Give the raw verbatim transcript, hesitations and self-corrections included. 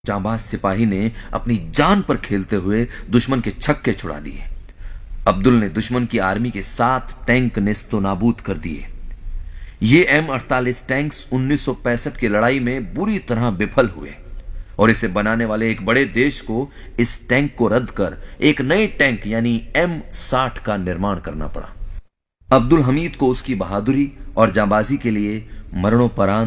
जांबाज सिपाही ने अपनी जान पर खेलते हुए दुश्मन के छक्के छुड़ा दिए। अब्दुल ने दुश्मन की आर्मी के सात टैंक नेस्तो नाबूद कर दिए। ये एम अड़तालीस टैंक्स उन्नीस सौ पैंसठ की लड़ाई में बुरी तरह विफल हुए और इसे बनाने वाले एक बड़े देश को इस टैंक को रद्द कर एक नए टैंक यानी एम साठ का निर्माण करना पड़ा। अब्दुल हमीद को उसकी बहादुरी और जांबाजी के लिए मरणोपरांत